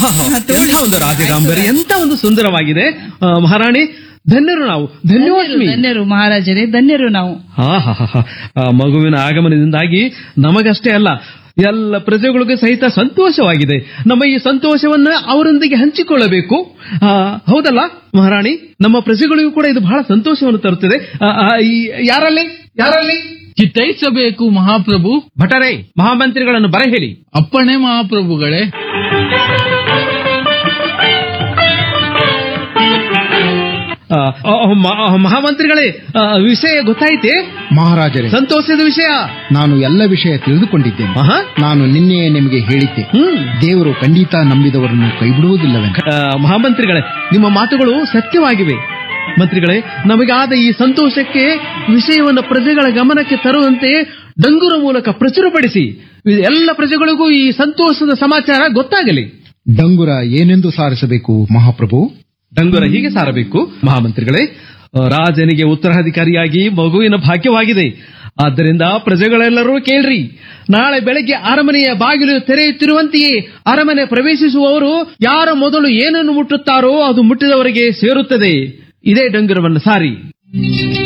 ಎಂಥ ಒಂದು ರಾಜಗಾಂಬರಿ, ಎಂತ ಒಂದು ಸುಂದರವಾಗಿದೆ. ಮಹಾರಾಣಿ, ಧನ್ಯರು ನಾವು, ಧನ್ಯವಾದ. ಧನ್ಯರು ಮಹಾರಾಜರೇ, ಧನ್ಯರು ನಾವು. ಮಗುವಿನ ಆಗಮನದಿಂದಾಗಿ ನಮಗಷ್ಟೇ ಅಲ್ಲ, ಎಲ್ಲ ಪ್ರಜೆಗಳಿಗೂ ಸಹಿತ ಸಂತೋಷವಾಗಿದೆ. ನಮ್ಮ ಈ ಸಂತೋಷವನ್ನ ಅವರೊಂದಿಗೆ ಹಂಚಿಕೊಳ್ಳಬೇಕು. ಹೌದಲ್ಲ ಮಹಾರಾಣಿ? ನಮ್ಮ ಪ್ರಜೆಗಳಿಗೂ ಕೂಡ ಇದು ಬಹಳ ಸಂತೋಷವನ್ನು ತರುತ್ತದೆ. ಯಾರಲ್ಲಿ ಯಾರಲ್ಲಿ ಚಿತ್ತೈಸಬೇಕು ಮಹಾಪ್ರಭು. ಭಟರೇ, ಮಹಾಮಂತ್ರಿಗಳನ್ನು ಬರ ಹೇಳಿ. ಅಪ್ಪಣೆ ಮಹಾಪ್ರಭುಗಳೇ. ಮಹಾಮಂತ್ರಿಗಳೇ, ವಿಷಯ ಗೊತ್ತಾಯ್ತೆ? ಮಹಾರಾಜರೇ, ಸಂತೋಷದ ವಿಷಯ. ನಾನು ಎಲ್ಲ ವಿಷಯ ತಿಳಿದುಕೊಂಡಿದ್ದೇನೆ. ನಾನು ನಿನ್ನೆಯೇ ನಿಮಗೆ ಹೇಳಿದ್ದೆ, ದೇವರು ಖಂಡಿತ ನಂಬಿದವರನ್ನು ಕೈಬಿಡುವುದಿಲ್ಲವೆಂದು. ಮಹಾಮಂತ್ರಿಗಳೇ, ನಿಮ್ಮ ಮಾತುಗಳು ಸತ್ಯವಾಗಿವೆ. ಮಂತ್ರಿಗಳೇ, ನಮಗಾದ ಈ ಸಂತೋಷಕ್ಕೆ ವಿಷಯವನ್ನು ಪ್ರಜೆಗಳ ಗಮನಕ್ಕೆ ತರುವಂತೆ ಡಂಗುರ ಮೂಲಕ ಪ್ರಚುರಪಡಿಸಿ ಎಲ್ಲ ಪ್ರಜೆಗಳಿಗೂ ಈ ಸಂತೋಷದ ಸಮಾಚಾರ ಗೊತ್ತಾಗಲಿ. ಡಂಗುರ ಏನೆಂದು ಸಾರಿಸಬೇಕು ಮಹಾಪ್ರಭು? ಡಂಗುರ ಹೀಗೆ ಸಾರಬೇಕು ಮಹಾಮಂತ್ರಿಗಳೇ: ರಾಜನಿಗೆ ಉತ್ತರಾಧಿಕಾರಿಯಾಗಿ ಮಗುವಿನ ಭಾಗ್ಯವಾಗಿದೆ. ಆದ್ದರಿಂದ ಪ್ರಜೆಗಳೆಲ್ಲರೂ ಕೇಳ್ರಿ, ನಾಳೆ ಬೆಳಗ್ಗೆ ಅರಮನೆಯ ಬಾಗಿಲು ತೆರೆಯುತ್ತಿರುವಂತೆಯೇ ಅರಮನೆ ಪ್ರವೇಶಿಸುವವರು ಯಾರ ಮೊದಲು ಏನನ್ನು ಮುಟ್ಟುತ್ತಾರೋ ಅದು ಮುಟ್ಟಿದವರಿಗೆ ಸೇರುತ್ತದೆ. ಇದೇ ಡಂಗುರವನ್ನು ಸಾರಿ.